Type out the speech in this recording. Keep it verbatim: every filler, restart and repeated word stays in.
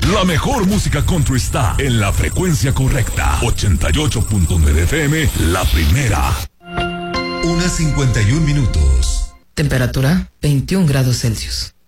La mejor música country está en la frecuencia correcta. ochenta y ocho punto nueve F M, la primera. Una cincuenta y un minutos. Temperatura veintiún grados Celsius.